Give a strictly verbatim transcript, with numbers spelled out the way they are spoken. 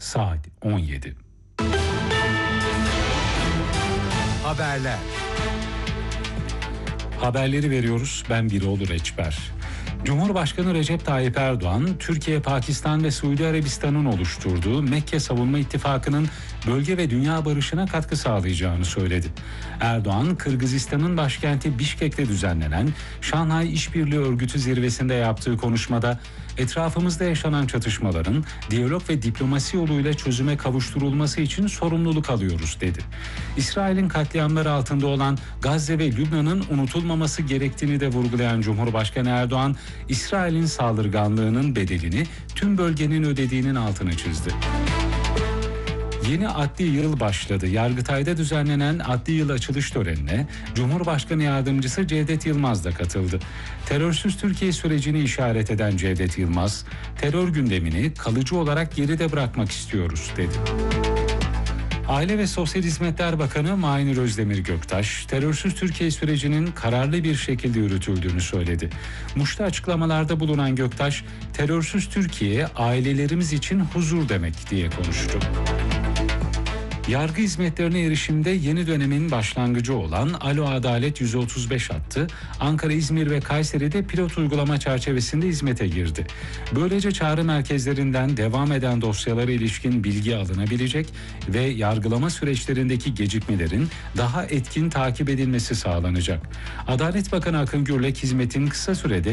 saat on yedi. Haberler. Haberleri veriyoruz. Ben Birol Reçber. Cumhurbaşkanı Recep Tayyip Erdoğan, Türkiye, Pakistan ve Suudi Arabistan'ın oluşturduğu Mekke Savunma İttifakı'nın bölge ve dünya barışına katkı sağlayacağını söyledi. Erdoğan, Kırgızistan'ın başkenti Bişkek'te düzenlenen Şanghay İşbirliği Örgütü zirvesinde yaptığı konuşmada, etrafımızda yaşanan çatışmaların diyalog ve diplomasi yoluyla çözüme kavuşturulması için sorumluluk alıyoruz dedi. İsrail'in katliamları altında olan Gazze ve Lübnan'ın unutulmaması gerektiğini de vurgulayan Cumhurbaşkanı Erdoğan, İsrail'in saldırganlığının bedelini tüm bölgenin ödediğinin altını çizdi. Yeni adli yıl başladı. Yargıtay'da düzenlenen adli yıl açılış törenine Cumhurbaşkanı Yardımcısı Cevdet Yılmaz da katıldı. Terörsüz Türkiye sürecini işaret eden Cevdet Yılmaz, terör gündemini kalıcı olarak geride bırakmak istiyoruz dedi. Aile ve Sosyal Hizmetler Bakanı Mahir Özdemir Göktaş, terörsüz Türkiye sürecinin kararlı bir şekilde yürütüldüğünü söyledi. Muş'ta açıklamalarda bulunan Göktaş, terörsüz Türkiye ailelerimiz için huzur demek diye konuştu. Yargı hizmetlerine erişimde yeni dönemin başlangıcı olan Alo Adalet yüz otuz beş hattı, Ankara, İzmir ve Kayseri'de pilot uygulama çerçevesinde hizmete girdi. Böylece çağrı merkezlerinden devam eden dosyalara ilişkin bilgi alınabilecek ve yargılama süreçlerindeki gecikmelerin daha etkin takip edilmesi sağlanacak. Adalet Bakanı Akın Gürlek, hizmetin kısa sürede